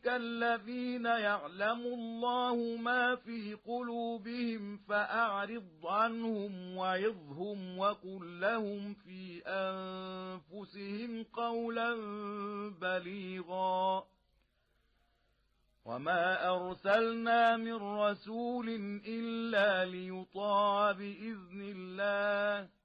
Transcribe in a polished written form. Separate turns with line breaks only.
أولئك الذين يعلم الله ما في قلوبهم فأعرض عنهم وعظهم وقل لهم في أنفسهم قولا بليغا وما أرسلنا من رسول إلا ليطاع بإذن الله